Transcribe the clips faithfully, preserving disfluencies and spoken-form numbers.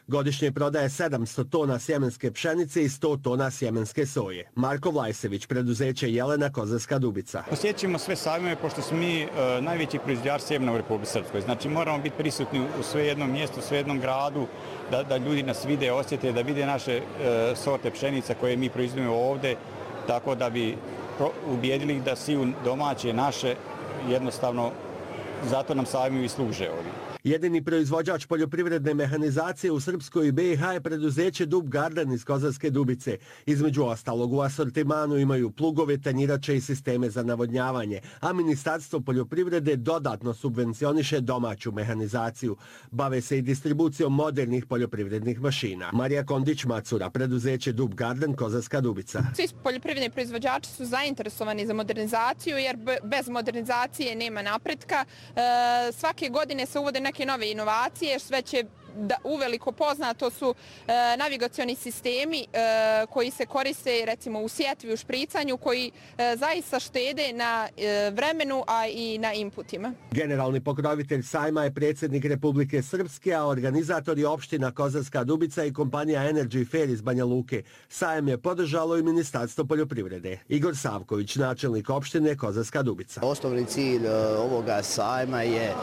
Godišnje prodaje sedamsto tona sjemenske pšenice i sto tona sjemenske soje. Marko Vlajsević, preduzeće Jelena, Kozarska Dubica. Posjećujemo sve sajmove pošto smo mi e, najveći proizvođač sjemena u Republici Srpskoj. Znači moramo biti prisutni u sve jednom mjestu, u sve jednom gradu, da, da ljudi nas vide, osjete, da vide naše e, sorte pšenica koje mi proizvodimo ovdje, tako da bi pro, ubijedili da siju domaće, naše, jednostavno zato nam sajmovi i služe ovi. Jedini proizvođač poljoprivredne mehanizacije u Srpskoj i B i H je preduzeće Dub Garden iz Kozarske Dubice. Između ostalog u asortimanu imaju plugove, tanjirače i sisteme za navodnjavanje, a Ministarstvo poljoprivrede dodatno subvencioniše domaću mehanizaciju. Bave se i distribucijom modernih poljoprivrednih mašina. Marija Kondić-Macura, preduzeće Dub Garden, Kozarska Dubica. Svi poljoprivredni proizvođači su zainteresovani za modernizaciju jer bez modernizacije nema napretka. E, svake godine se uvode neke nove inovacije, sve će da uveliko poznato su e, navigacioni sistemi e, koji se koriste recimo u sjetvi, u špricanju, koji e, zaista štede na e, vremenu, a i na inputima. Generalni pokrovitelj sajma je predsjednik Republike Srpske, a organizator je opština Kozarska Dubica i kompanija Energy Fair iz Banja Luke. Sajem je podržalo i Ministarstvo poljoprivrede. Igor Savković, načelnik opštine Kozarska Dubica. Osnovni cilj ovoga sajma je e,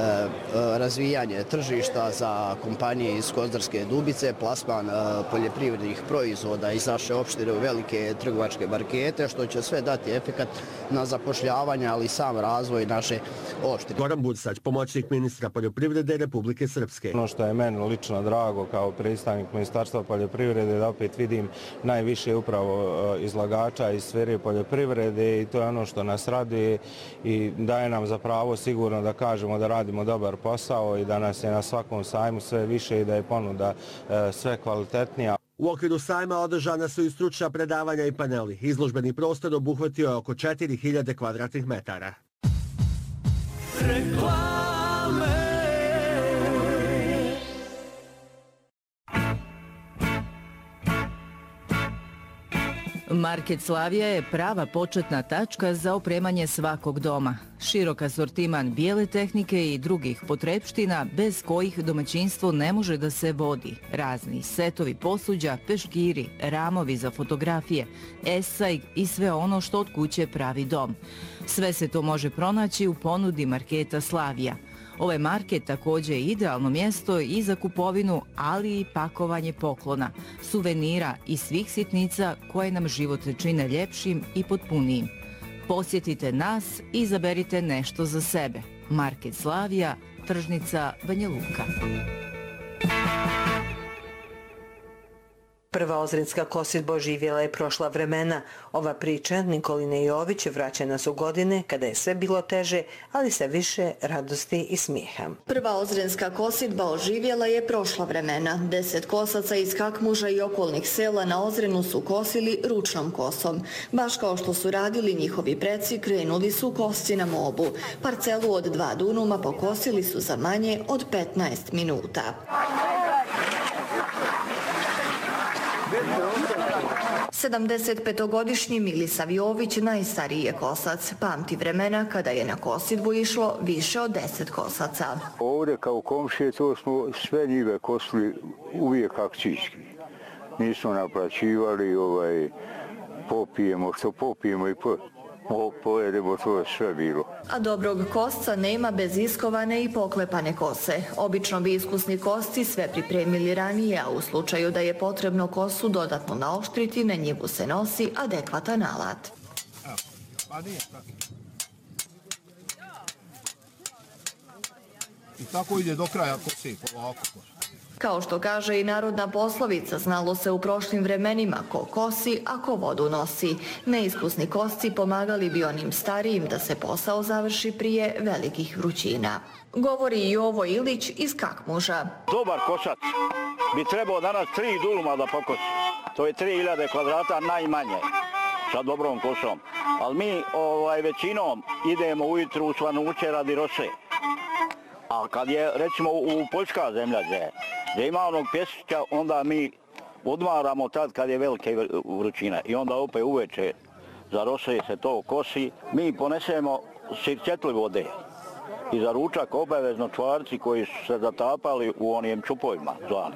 razvijanje tržišta za kompanije iz Kozarske Dubice, plasman uh, poljoprivrednih proizvoda iz naše opštine u velike trgovačke markete, što će sve dati efekat na zapošljavanje, ali i sam razvoj naše opštine. Goran Bursać, pomoćnik ministra poljoprivrede Republike Srpske. Ono što je meni lično drago kao predstavnik Ministarstva poljoprivrede, da opet vidim najviše upravo uh, izlagača iz sfere poljoprivrede i to je ono što nas raduje i daje nam za pravo sigurno da kažemo da radimo dobar posao i da nas je na svakom sajmu sve više i da je ponuda e, sve kvalitetnija. U okviru sajma održana su i stručna predavanja i paneli. Izložbeni prostor obuhvatio je oko četiri hiljade kvadratnih metara. Reklame. Market Slavija je prava početna tačka za opremanje svakog doma. Širok asortiman bijele tehnike i drugih potrepština bez kojih domaćinstvo ne može da se vodi. Razni setovi posuđa, peškiri, ramovi za fotografije, esajg i sve ono što od kuće pravi dom. Sve se to može pronaći u ponudi Marketa Slavija. Ovaj market također je idealno mjesto i za kupovinu, ali i pakovanje poklona, suvenira i svih sitnica koje nam život čine ljepšim i potpunijim. Posjetite nas i izaberite nešto za sebe. Market Slavija, tržnica Banja Luka. Prva ozrinska kosidba oživjela je prošla vremena. Ova priča Nikoline Jović vraća nas u godine kada je sve bilo teže, ali sa više radosti i smijeha. Prva ozrinska kosidba oživjela je prošla vremena. Deset kosaca iz Kakmuža i okolnih sela na Ozrenu su kosili ručnom kosom. Baš kao što su radili njihovi preci, krenuli su kosci na mobu. Parcelu od dva dunuma pokosili su za manje od petnaest minuta. sedamdesetpetogodišnji Milisav Jović najstariji je kosac. Pamti vremena kada je na kosidbu išlo više od deset kosaca. Ovdje kao komšije to smo sve njive kosili uvijek akcijski. Nismo naplaćivali, ovaj, popijemo što popijemo i po, pojedemo, to je sve bilo. A dobrog kosca nema bez iskovane i poklepane kose. Obično bi iskusni kosci sve pripremili ranije, a u slučaju da je potrebno kosu dodatno naoštriti, na njivu se nosi adekvatan alat. I tako ide do kraja kose, polako. Kao što kaže i narodna poslovica, znalo se u prošlim vremenima ko kosi, a ko vodu nosi. Neiskusni kosci pomagali bi onim starijim da se posao završi prije velikih vrućina. Govori i Jovo Ilić iz Kakmuža. Dobar kosac bi trebao danas tri duluma da pokosi. To je tri hiljade kvadrata najmanje sa dobrom kosom. Ali mi ovaj, većinom idemo ujutru u svanuće radi rose. A kad je recimo u poljska zemlja gdje, gdje ima onog pjesića, onda mi odmaramo tad kad je velike vrućine. I onda opet uveče za rose se to kosi. Mi ponesemo sirćetli vode i za ručak obavezno čvarci koji su se zatapali u onim čupovima zvani.